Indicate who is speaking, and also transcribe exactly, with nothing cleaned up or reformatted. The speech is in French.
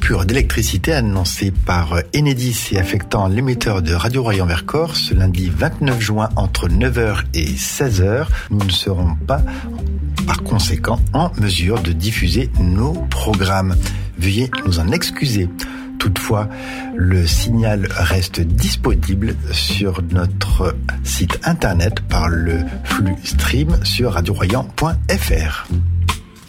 Speaker 1: coupure d'électricité annoncée par Enedis et affectant l'émetteur de Radio Royan Vercors ce lundi vingt-neuf juin entre neuf heures et seize heures. Nous ne serons pas, par conséquent, en mesure de diffuser nos programmes. Veuillez nous en excuser. Toutefois, le signal reste disponible sur notre site internet par le flux stream sur radio royan point f r.